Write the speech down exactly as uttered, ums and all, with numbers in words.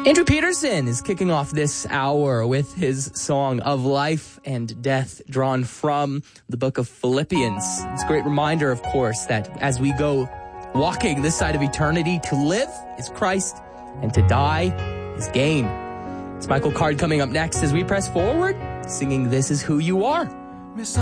Andrew Peterson is kicking off this hour with his song of life and death drawn from the book of Philippians. It's a great reminder, of course, that as we go walking this side of eternity, to live is Christ and to die is gain. It's Michael Card coming up next as we press forward, singing This Is Who You Are.